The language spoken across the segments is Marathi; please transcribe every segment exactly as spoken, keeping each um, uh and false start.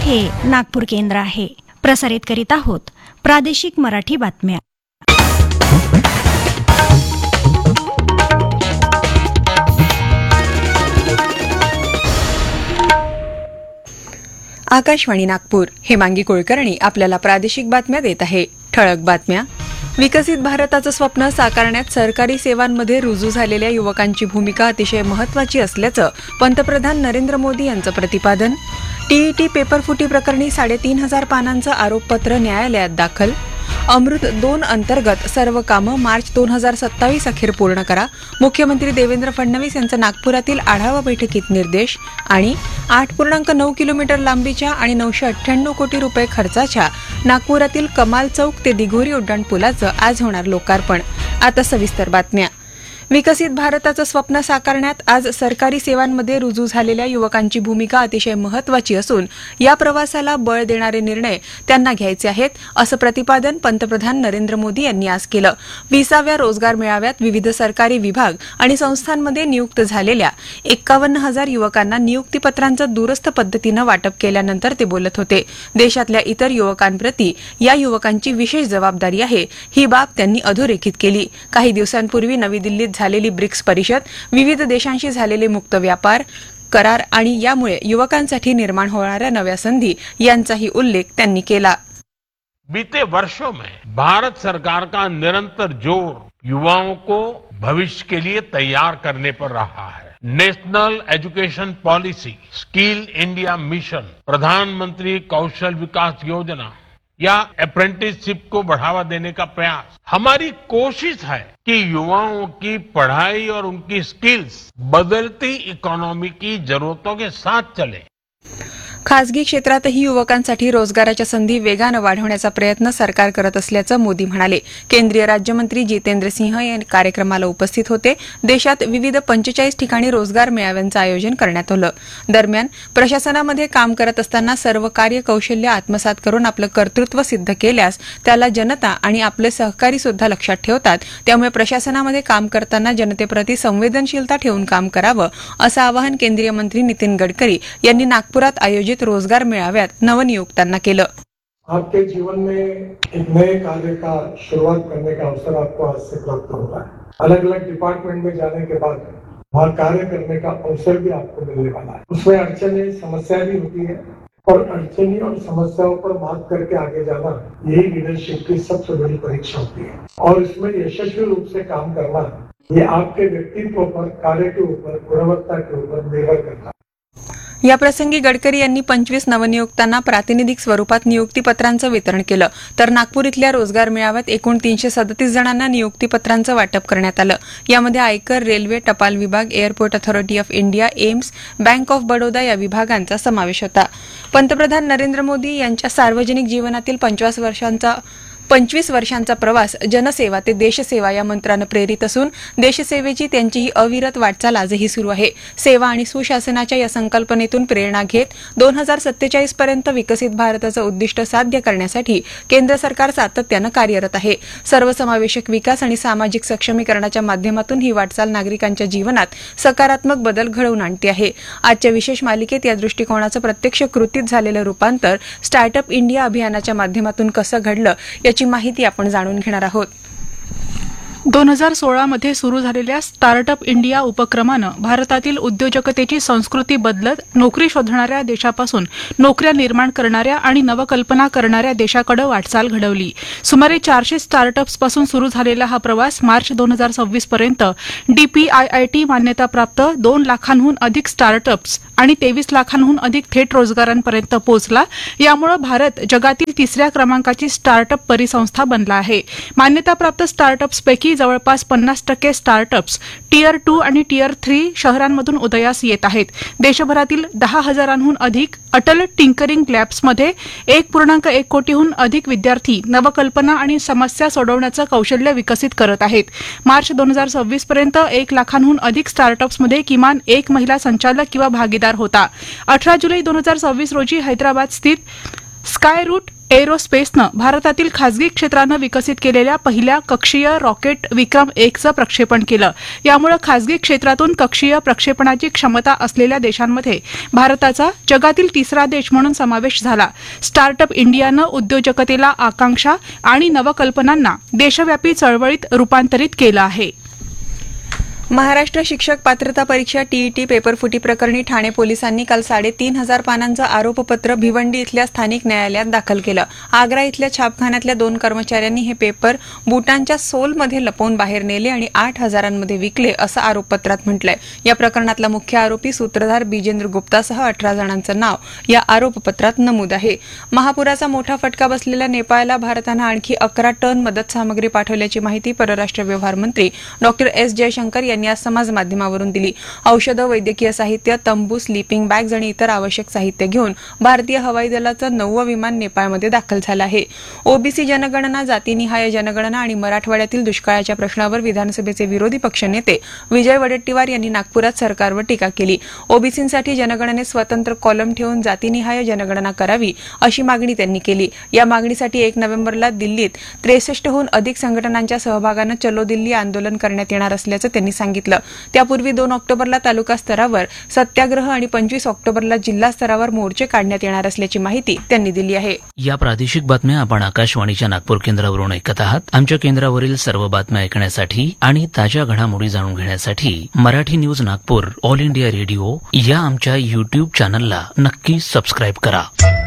हे नागपूर केंद्र आहे. प्रसारित करीत आहोत प्रादेशिक मराठी बातम्या. आकाशवाणी नागपूर. हेमांगी कुलकर्णी आपल्याला प्रादेशिक बातम्या देत आहे. ठळक बातम्या. विकसित भारताचं स्वप्न साकारण्यात सरकारी सेवांमध्ये रुजू झालेल्या युवकांची भूमिका अतिशय महत्वाची असल्याचं पंतप्रधान नरेंद्र मोदी यांचं प्रतिपादन. टीईटी पेपरफुटी प्रकरणी साडेतीन हजार पानांचं आरोपपत्र न्यायालयात दाखल. अमृत दोन अंतर्गत सर्व कामं मार्च दोन हजार सत्तावीस अखेर पूर्ण करा. मुख्यमंत्री देवेंद्र फडणवीस यांचा नागपुरातील आढावा बैठकीत निर्देश. आणि आठ पूर्णांक नऊ किलोमीटर लांबीच्या आणि नऊशे अठ्ठ्याण्णव कोटी रुपये खर्चाच्या नागपुरातील कमाल चौक ते दिघोरी उड्डाण पुलाचं आज होणार लोकार्पण. आता सविस्तर बातम्या. विकसित भारताचं स्वप्न साकारण्यात आज सरकारी सेवांमध्ये रुजू झालेल्या युवकांची भूमिका अतिशय महत्वाची असून या प्रवासाला बळ देणारे निर्णय त्यांना घ्यायचे आहेत, असं प्रतिपादन पंतप्रधान नरेंद्र मोदी यांनी आज केलं. विसाव्या रोजगार मेळाव्यात विविध सरकारी विभाग आणि संस्थांमध्ये नियुक्त झालेल्या एक्कावन्न हजार युवकांना नियुक्तीपत्रांचं दूरस्थ पद्धतीनं वाटप केल्यानंतर ते बोलत होते. देशातल्या इतर युवकांप्रती या युवकांची विशेष जबाबदारी आहे, ही बाब त्यांनी अधोरेखित केली. काही दिवसांपूर्वी नवी दिल्लीत झालेली ब्रिक्स परिषद, विविध देशांशी झालेले मुक्त व्यापार करार आणि यामुळे युवकांसाठी निर्माण होणाऱ्या नव्या संधी यांचाही उल्लेख त्यांनी केला. बीते वर्षों में भारत सरकार का निरंतर जोर युवाओं को भविष्य के लिए तैयार करने पर रहा है. National education policy, skill India mission, प्रधानमंत्री कौशल विकास योजना या अप्रेंटिसशिप को बढ़ावा देने का प्रयास हमारी कोशिश है कि युवाओं की पढ़ाई और उनकी स्किल्स बदलती इकोनॉमी की जरूरतों के साथ चले. खासगी क्षेत्रातही युवकांसाठी रोजगाराच्या संधी वेगानं वाढवण्याचा प्रयत्न सरकार करत असल्याचं मोदी म्हणाले. केंद्रीय राज्यमंत्री जितेंद्र सिंह या कार्यक्रमाला उपस्थित होते. देशात विविध पंचेचाळीस ठिकाणी रोजगार मेळाव्यांचं आयोजन करण्यात आलं. दरम्यान प्रशासनामध्ये काम करत असताना सर्व कार्य कौशल्य आत्मसात करून आपलं कर्तृत्व सिद्ध केल्यास त्याला जनता आणि आपले सहकारी सुद्धा लक्षात ठेवतात. त्यामुळे प्रशासनामध्ये काम करताना जनतेप्रती संवेदनशीलता ठेवून काम करावं, असं आवाहन केंद्रीय मंत्री नितीन गडकरी यांनी नागपुरात आयोजित रोजगार मेळाव्यात नवनियुक्तांना केलं. आपके जीवन में एक नए कार्य का शुरुआत करने का अवसर आपको आज से प्राप्त होगा है. अलग अलग डिपार्टमेंट में जाने के बाद वहाँ कार्य करने का अवसर भी आपको मिलने वाला है. उसमें अड़चने समस्याएं भी होती है और अड़चनी और समस्याओं पर मात करके आगे जाना, यही लीडरशिप की सबसे बड़ी परीक्षा होती है. और इसमें यशस्वी रूप से काम करना, ये आपके व्यक्तित्व पर, कार्य के ऊपर, गुणवत्ता के ऊपर निर्भर करता है. या प्रसंगी गडकरी यांनी पंचवीस नवनियुक्तांना प्रातिनिधिक स्वरूपात नियुक्तीपत्रांचं वितरण केलं. तर नागपूर इथल्या रोजगार मेळाव्यात एकूण तीनशे सदतीस जणांना नियुक्तीपत्रांचं वाटप करण्यात आलं. यामध्ये आयकर, रेल्वे, टपाल विभाग, airport authority of India, AIIMS, bank of Baroda या विभागांचा समावेश होता. पंतप्रधान नरेंद्र मोदी यांच्या सार्वजनिक जीवनातील पंचवीस वर्षांचा पंचवीस वर्षांचा प्रवास जनसेवा ते देशसेवा या मंत्रानं प्रेरित असून देशसेवेची त्यांची ही अविरत वाटचाल आजही सुरू आहे. सेवा आणि सुशासनाच्या या संकल्पनेतून प्रेरणा घेत दोन हजार सत्तेचाळीस पर्यंत विकसित भारताचं उद्दिष्ट साध्य करण्यासाठी केंद्र सरकार सातत्यानं कार्यरत आहे. सर्वसमावेशक विकास आणि सामाजिक सक्षमीकरणाच्या माध्यमातून ही वाटचाल नागरिकांच्या जीवनात सकारात्मक बदल घडवून आणते आहे. आजच्या विशेष मालिकेत या दृष्टिकोनाचं प्रत्यक्ष कृतीत झालेलं रूपांतर स्टार्टअप इंडिया अभियानाच्या माध्यमातून कसं घडलं याची माहिती आपण जाणून घेणार आहोत. दोन हजार सोळा मध्ये सुरू झालेल्या स्टार्टअप इंडिया उपक्रमानं भारतातील उद्योजकतेची संस्कृती बदलत नोकरी शोधणाऱ्या देशापासून नोकऱ्या निर्माण करणाऱ्या आणि नवकल्पना करणाऱ्या देशाकडे वाटचाल घडवली. सुमारे चारशे स्टार्टअप्सपासून सुरू झालेला हा प्रवास मार्च दोन हजार सव्वीस पर्यंत डीपीआयआयटी मान्यताप्राप्त दोन लाखांहून अधिक स्टार्टअप्स आणि तेवीस लाखांहून अधिक थेट रोजगारांपर्यंत पोहोचला. यामुळे भारत जगातील तिसऱ्या क्रमांकाची स्टार्टअप परिसंस्था बनला आहे. मान्यताप्राप्त स्टार्टअप्सपैकी जवळपास पन्नास टक्के स्टार्टअप्स टियर टू आणि टियर थ्री शहरांमधून उदयास येत आहेत. देशभरातील दहा हजारांहून अधिक अटल टिंकरिंग लॅब्समध्ये एक पूर्णांक एक कोटीहून अधिक विद्यार्थी नवकल्पना आणि समस्या सोडवण्याचं कौशल्य विकसित करत आहेत. मार्च दोन हजार सव्वीस पर्यंत एक लाखांहून अधिक स्टार्टअप्समध्ये किमान एक महिला संचालक किंवा भागीदार होता. अठरा जुलै दोन हजार सव्वीस रोजी हैदराबाद स्थित स्काय रूट एरोस्पेसनं भारतातील खासगी क्षेत्रानं विकसित केलेल्या पहिल्या कक्षीय रॉकेट विक्रम एकचं प्रक्षेपण केलं. यामुळे खासगी क्षेत्रातून कक्षीय प्रक्षेपणाची क्षमता असलेल्या देशांमध्ये भारताचा जगातील तिसरा देश म्हणून समावेश झाला. स्टार्टअप इंडियानं उद्योजकतेला आकांक्षा आणि नवकल्पनांना देशव्यापी चळवळीत रूपांतरित केलं आहे. महाराष्ट्र शिक्षक पात्रता परीक्षा टीईटी पेपरफुटी प्रकरणी ठाणे पोलिसांनी काल साडेतीन हजार पानांचं आरोपपत्र भिवंडी इथल्या स्थानिक न्यायालयात दाखल केलं. आग्रा इथल्या छापखान्यातल्या दोन कर्मचाऱ्यांनी हे पेपर बुटांच्या सोलमध्ये लपवून बाहेर नेले आणि आठ हजारांमध्ये विकले असं आरोपपत्रात म्हटलंय. या प्रकरणातला मुख्य आरोपी सूत्रधार बिजेंद्र गुप्तासह अठरा जणांचं नाव या आरोपपत्रात नमूद आहे. महापुराचा मोठा फटका बसलेल्या नेपाळला भारतानं आणखी अकरा टन मदत सामग्री पाठवल्याची माहिती परराष्ट्र व्यवहार मंत्री डॉक्टर एस जयशंकर यांनी आज समाज माध्यमावरून दिली. औषधं, वैद्यकीय साहित्य, तंबू, स्लीपिंग बॅग्स आणि इतर आवश्यक साहित्य घेऊन भारतीय हवाई दलाचं नववं विमान नेपाळमध्ये दाखल झालं आहे. ओबीसी जनगणना, जातीनिहाय जनगणना आणि मराठवाड्यातील दुष्काळाच्या प्रश्नावर विधानसभेचे विरोधी पक्षनेते विजय वडेट्टीवार यांनी नागपुरात सरकारवर टीका केली. ओबीसींसाठी जनगणनेत स्वतंत्र कॉलम ठेवून जातीनिहाय जनगणना करावी अशी मागणी त्यांनी केली. या मागणीसाठी एक नोव्हेंबरला दिल्लीत त्रेसष्टहून अधिक संघटनांच्या सहभागानं चलो दिल्ली आंदोलन करण्यात येणार असल्याचं त्यांनी सांगितलं. त्यापूर्वी दोन ऑक्टोबरला तालुका स्तरावर सत्याग्रह आणि पंचवीस ऑक्टोबरला जिल्हा स्तरावर मोर्चे काढण्यात येणार असल्याची माहिती त्यांनी दिली आहे. या प्रादेशिक बातम्या आपण आकाशवाणीच्या नागपूर केंद्रावरून ऐकत आहात. आमच्या केंद्रावरील सर्व बातम्या ऐकण्यासाठी आणि ताज्या घडामोडी जाणून घेण्यासाठी Marathi news Nagpur all India radio या आमच्या युट्यूब चॅनलला नक्की सबस्क्राईब करा.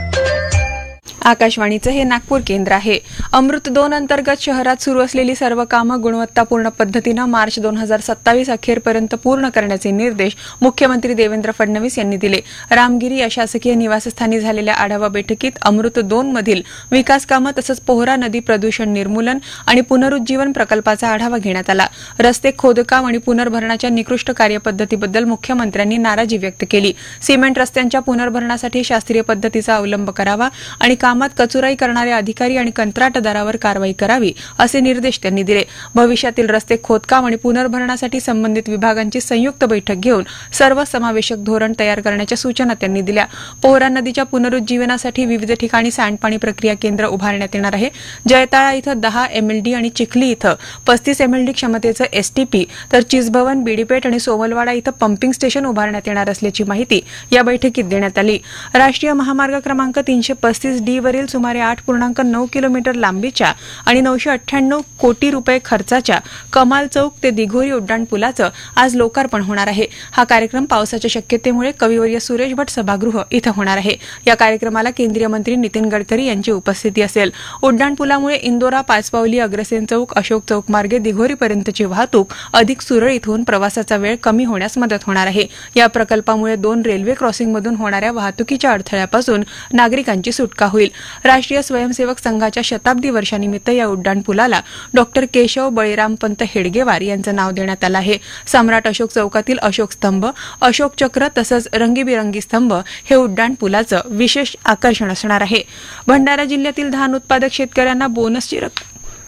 आकाशवाणीचं हे नागपूर केंद्र आहे. अमृत दोन अंतर्गत शहरात सुरू असलेली सर्व कामं गुणवत्तापूर्ण पद्धतीनं मार्च दोन हजार सत्तावीस अखेरपर्यंत पूर्ण करण्याचे निर्देश मुख्यमंत्री देवेंद्र फडणवीस यांनी दिले. रामगिरी या शासकीय निवासस्थानी झालेल्या आढावा बैठकीत अमृत दोन मधील विकास कामं तसंच पोहरा नदी प्रदूषण निर्मूलन आणि पुनरुज्जीवन प्रकल्पाचा आढावा घेण्यात आला. रस्ते खोदकाम आणि पुनर्भरणाच्या निकृष्ट कार्यपद्धतीबद्दल मुख्यमंत्र्यांनी नाराजी व्यक्त केली. सिमेंट रस्त्यांच्या पुनर्भरणासाठी शास्त्रीय पद्धतीचा अवलंब करावा आणि कामात कचुराई करणाऱ्या अधिकारी आणि कंत्राटदारावर कारवाई करावी असे निर्देश त्यांनी दिले. भविष्यातील रस्ते खोदकाम आणि पुनर्भरणासाठी संबंधित विभागांची संयुक्त बैठक घेऊन सर्वसमावेशक धोरण तयार करण्याच्या सूचना त्यांनी दिल्या. पोहरा नदीच्या पुनरुज्जीवनासाठी विविध ठिकाणी सांडपाणी प्रक्रिया केंद्र उभारण्यात येणार आहे. जयताळा इथं दहा एमएलडी आणि चिखली इथं पस्तीस एमएलडी क्षमतेचं एसटीपी तर चिजभवन, बीडीपेठ आणि सोमलवाडा इथं पंपिंग स्टेशन उभारण्यात येणार असल्याची माहिती या बैठकीत देण्यात आली. राष्ट्रीय महामार्ग क्रमांक तीनशे पस्तीस डी वरील सुमारे आठ पूर्णांक नऊ किलोमीटर लांबीच्या आणि नऊशे अठ्ठ्याण्णव कोटी रुपये खर्चाच्या कमाल चौक ते दिघोरी उड्डाण पुलाचं आज लोकार्पण होणार आहे. हा कार्यक्रम पावसाच्या शक्यतेमुळे कविवर्य सुरेश भट सभागृह इथं होणार आहे. या कार्यक्रमाला केंद्रीय मंत्री नितीन गडकरी यांची उपस्थिती असेल. उड्डाण पुलामुळे इंदोरा, पाचपावली, अग्रसेन चौक, अशोक चौक मार्गे दिघोरीपर्यंतची वाहतूक अधिक सुरळीत होऊन प्रवासाचा वेळ कमी होण्यास मदत होणार आहे. या प्रकल्पामुळे दोन रेल्वे क्रॉसिंगमधून होणाऱ्या वाहतुकीच्या अडथळ्यापासून नागरिकांची सुटका होईल. राष्ट्रीय स्वयंसेवक संघाच्या शताब्दी वर्षानिमित्त या उड्डाण पुलाला डॉक्टर केशव बळीरामपंत हेडगेवार यांचं नाव देण्यात आलं आहे. सम्राट अशोक चौकातील अशोक स्तंभ, अशोक चक्र तसंच रंगीबिरंगी स्तंभ हे उड्डाण पुलाचं विशेष आकर्षण असणार आहे. भंडारा जिल्ह्यातील धान उत्पादक शेतकऱ्यांना बोनसची रक्कम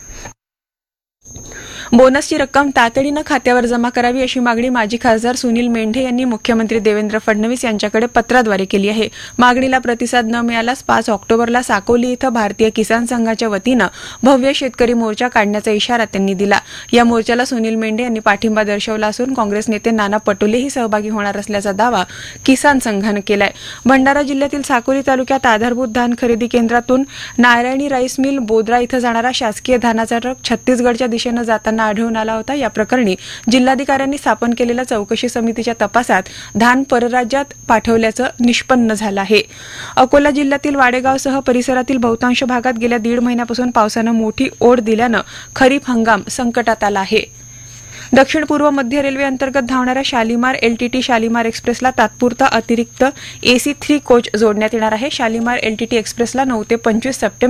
बोनसची रक्कम तातडीनं खात्यावर जमा करावी अशी मागणी माजी खासदार सुनील मेंढे यांनी मुख्यमंत्री देवेंद्र फडणवीस यांच्याकडे पत्राद्वारे केली आहे. मागणीला प्रतिसाद न मिळाल्यास पाच ऑक्टोबरला साकोली इथं भारतीय किसान संघाच्या वतीनं भव्य शेतकरी मोर्चा काढण्याचा इशारा त्यांनी दिला. या मोर्चाला सुनील मेंढे यांनी पाठिंबा दर्शवला असून काँग्रेस नेते नाना पटोलेही सहभागी होणार असल्याचा दावा किसान संघानं केलाय. भंडारा जिल्ह्यातील साकोली तालुक्यात आधारभूत धान खरेदी केंद्रातून नारायणी राईस मिल बोद्रा इथं जाणारा शासकीय धानाचा ट्रक छत्तीसगडच्या दिशेनं जाताना आढळून आला होता. या प्रकरणी जिल्हाधिकाऱ्यांनी स्थापन केलेल्या चौकशी समितीच्या तपासात धान परराज्यात पाठवल्याचं निष्पन्न झालं आहे. अकोला जिल्ह्यातील वाडेगावसह परिसरातील बहुतांश भागात गेल्या दीड महिन्यापासून पावसानं मोठी ओढ दिल्यानं खरीप हंगाम संकटात आला आहे. दक्षिण पूर्व मध्य रेल्वे अंतर्गत धावणाऱ्या शालिमार एलटीटी शालिमार एक्सप्रेसला तात्पुरता अतिरिक्त एसी थ्री कोच जोडण्यात येणार आहे. शालिमार एलटीटी एक्सप्रेसला नऊ ते पंचवीस सप्टेंबर